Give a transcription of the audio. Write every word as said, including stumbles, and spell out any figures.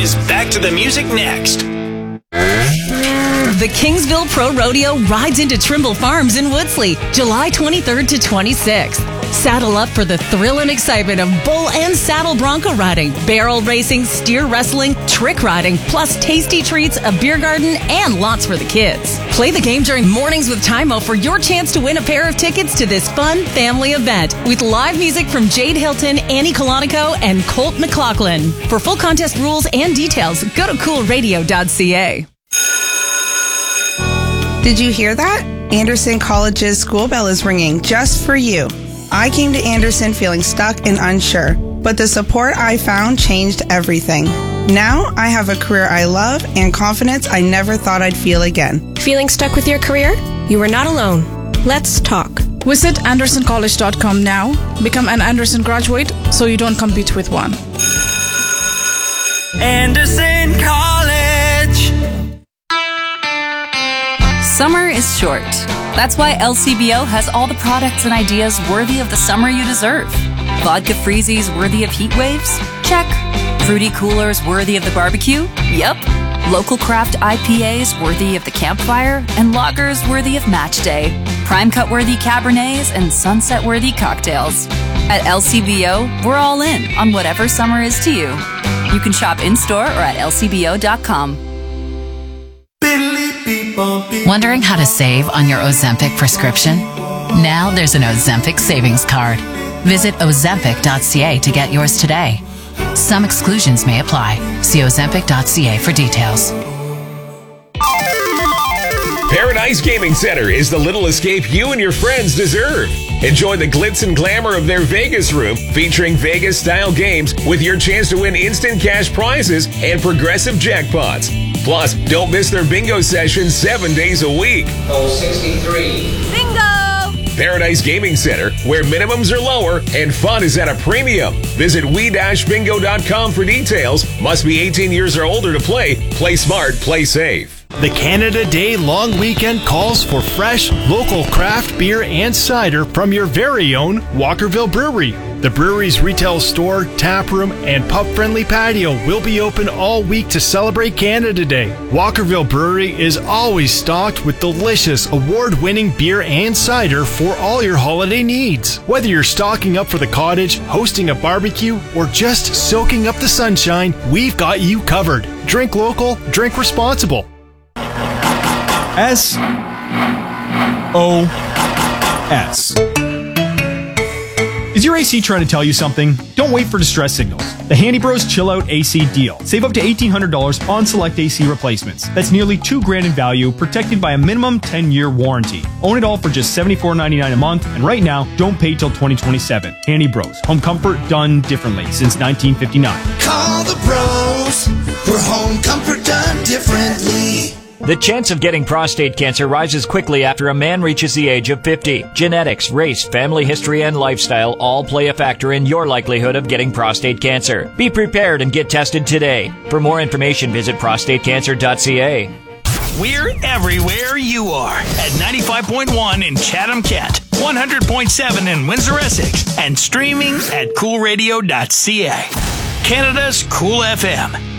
is back to the music next. The Kingsville Pro Rodeo rides into Trimble Farms in Woodsley, July twenty-third to twenty-sixth. Saddle up for the thrill and excitement of bull and saddle bronco riding, barrel racing, steer wrestling, trick riding, plus tasty treats, a beer garden, and lots for the kids. Play the game during Mornings with Tymo for your chance to win a pair of tickets to this fun family event with live music from Jade Hilton, Annie Colonico, and Colt McLaughlin. For full contest rules and details, go to cool radio dot c a. Did you hear that? Anderson College's school bell is ringing just for you. I came to Anderson feeling stuck and unsure, but the support I found changed everything. Now I have a career I love and confidence I never thought I'd feel again. Feeling stuck with your career? You are not alone. Let's talk. Visit anderson college dot com now. Become an Anderson graduate so you don't compete with one. Anderson College. Summer is short. That's why L C B O has all the products and ideas worthy of the summer you deserve. Vodka freezies worthy of heat waves? Check. Fruity coolers worthy of the barbecue? Yep. Local craft I P As worthy of the campfire? And lagers worthy of match day. Prime cut worthy Cabernets and sunset worthy cocktails. At L C B O, we're all in on whatever summer is to you. You can shop in-store or at L C B O dot com. Wondering how to save on your Ozempic prescription? Now there's an Ozempic savings card. Visit ozempic dot c a to get yours today. Some exclusions may apply. See ozempic dot c a for details. Paradise Gaming Center is the little escape you and your friends deserve. Enjoy the glitz and glamour of their Vegas room, featuring Vegas-style games with your chance to win instant cash prizes and progressive jackpots. Plus, don't miss their bingo sessions seven days a week. Oh, sixty-three. Bingo! Paradise Gaming Center, where minimums are lower and fun is at a premium. Visit we dash bingo dot com for details. Must be eighteen years or older to play. Play smart, play safe. The Canada Day long weekend calls for fresh, local craft beer and cider from your very own Walkerville Brewery. The brewery's retail store, tap room, and pub-friendly patio will be open all week to celebrate Canada Day. Walkerville Brewery is always stocked with delicious, award-winning beer and cider for all your holiday needs. Whether you're stocking up for the cottage, hosting a barbecue, or just soaking up the sunshine, we've got you covered. Drink local, drink responsible. S O S. Is your A C trying to tell you something? Don't wait for distress signals. The Handy Bros Chill Out A C deal. Save up to eighteen hundred dollars on select A C replacements. That's nearly two grand in value, protected by a minimum ten-year warranty. Own it all for just seventy-four ninety-nine a month, and right now, don't pay till twenty twenty-seven. Handy Bros. Home comfort done differently since nineteen fifty-nine. Call the bros for home comfort done differently. The chance of getting prostate cancer rises quickly after a man reaches the age of fifty. Genetics, race, family history, and lifestyle all play a factor in your likelihood of getting prostate cancer. Be prepared and get tested today. For more information, visit prostate cancer dot c a. We're everywhere you are at ninety-five point one in Chatham-Kent, one hundred point seven in Windsor-Essex, and streaming at cool radio dot c a. Canada's Cool F M.